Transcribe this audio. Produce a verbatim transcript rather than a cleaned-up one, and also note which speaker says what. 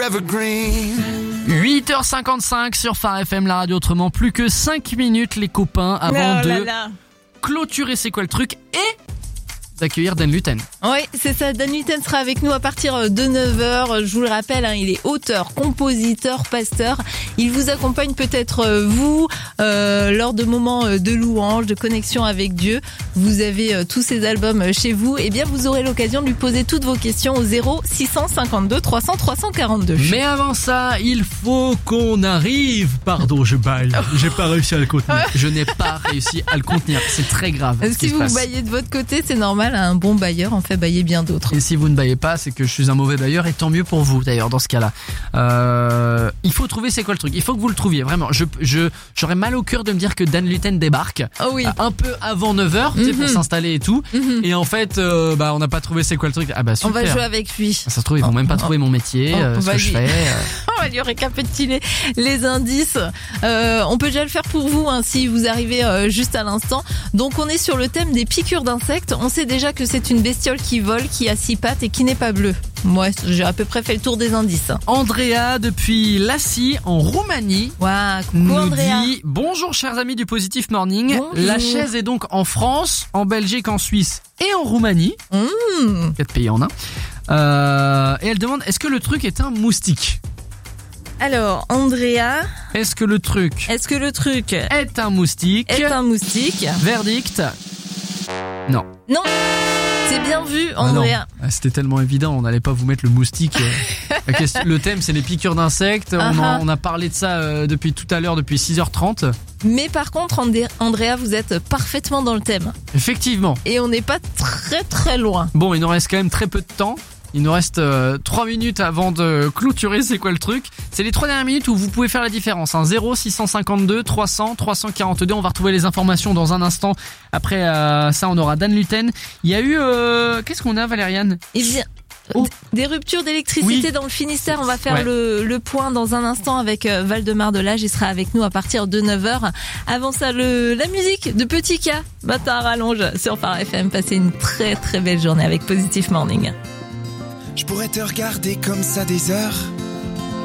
Speaker 1: evergreen.
Speaker 2: huit heures cinquante-cinq sur Phare F M, la radio autrement. Plus que cinq minutes les copains avant
Speaker 3: oh
Speaker 2: de
Speaker 3: là là.
Speaker 2: clôturer C'est quoi le truc et d'accueillir Dan Luten.
Speaker 3: Oui, c'est ça. Dan Luten sera avec nous à partir de neuf heures. Je vous le rappelle, hein, il est auteur, compositeur, pasteur. Il vous accompagne peut-être, euh, vous, euh, lors de moments de louange, de connexion avec Dieu. Vous avez euh, tous ces albums chez vous. Eh bien, vous aurez l'occasion de lui poser toutes vos questions au zéro six cent cinquante-deux trois cents trois cent quarante-deux.
Speaker 2: Mais avant ça, il faut qu'on arrive. Pardon, je baille. J'ai pas réussi à le contenir. Je n'ai pas réussi à le contenir. C'est très grave. Ce
Speaker 3: Si
Speaker 2: qui se
Speaker 3: vous
Speaker 2: passe.
Speaker 3: baillez de votre côté, c'est normal. Un bon bailleur en fait bailler bien d'autres.
Speaker 2: Et si vous ne baillez pas, c'est que je suis un mauvais bailleur et tant mieux pour vous d'ailleurs dans ce cas-là. Euh, il faut trouver c'est quoi le truc. Il faut que vous le trouviez vraiment. Je, je, j'aurais mal au cœur de me dire que Dan Luten débarque
Speaker 3: Oh oui.
Speaker 2: un peu avant neuf heures, tu sais,
Speaker 3: Mhm.
Speaker 2: pour s'installer et tout.
Speaker 3: Mhm.
Speaker 2: Et en fait, euh, bah on n'a pas trouvé c'est quoi le truc. Ah bah
Speaker 3: On
Speaker 2: super.
Speaker 3: va jouer avec lui.
Speaker 2: Ça se trouve ils vont même pas trouver mon métier,
Speaker 3: Oh,
Speaker 2: euh, ce
Speaker 3: on va
Speaker 2: que je
Speaker 3: lui-
Speaker 2: fais. euh.
Speaker 3: On va lui récapituler les indices. Euh, on peut déjà le faire pour vous hein, si vous arrivez euh, juste à l'instant. Donc on est sur le thème des piqûres d'insectes. On sait déjà que c'est une bestiole qui vole, qui a six pattes et qui n'est pas bleue. Moi, j'ai à peu près fait le tour des indices.
Speaker 2: Andrea depuis Lassi en Roumanie
Speaker 3: Waouh, coucou
Speaker 2: nous
Speaker 3: Andrea.
Speaker 2: dit bonjour chers amis du Positif Morning.
Speaker 3: Bonjour.
Speaker 2: La chaise est donc en France, en Belgique, en Suisse et en Roumanie.
Speaker 3: Mmh.
Speaker 2: Quatre pays en un. Euh, et elle demande est-ce que le truc est un moustique?
Speaker 3: Alors, Andrea,
Speaker 2: Est-ce que le truc
Speaker 3: est-ce que le truc
Speaker 2: est un moustique?
Speaker 3: est un moustique?
Speaker 2: Verdict non.
Speaker 3: Non, c'est bien vu,
Speaker 2: Ah non.
Speaker 3: Andrea.
Speaker 2: Ah, c'était tellement évident, on n'allait pas vous mettre le moustique. euh. La question- le thème c'est les piqûres d'insectes. On, en-
Speaker 3: Ah ah.
Speaker 2: on a parlé de ça euh, depuis tout à l'heure, depuis six heures trente.
Speaker 3: Mais par contre, Andé- Andrea, vous êtes parfaitement dans le thème.
Speaker 2: Effectivement.
Speaker 3: Et on n'est pas très très loin.
Speaker 2: Bon, il nous reste quand même très peu de temps. Il nous reste euh, trois minutes avant de clôturer c'est quoi le truc. C'est les trois dernières minutes où vous pouvez faire la différence. Hein. zéro six cent cinquante-deux trois cents trois cent quarante-deux. On va retrouver les informations dans un instant. Après euh, ça, on aura Dan Luten. Il y a eu... Euh, qu'est-ce qu'on a, Valériane?
Speaker 3: Il y a
Speaker 2: Oh.
Speaker 3: des ruptures d'électricité
Speaker 2: Oui.
Speaker 3: dans le Finistère. On va faire
Speaker 2: Ouais.
Speaker 3: le, le point dans un instant avec euh, Valdemar Delage. Il sera avec nous à partir de neuf heures. Avant ça, le, la musique de Petit K. Matin à rallonge sur Phare F M. Passez une très très belle journée avec Positive Morning.
Speaker 1: Je pourrais te regarder comme ça des heures,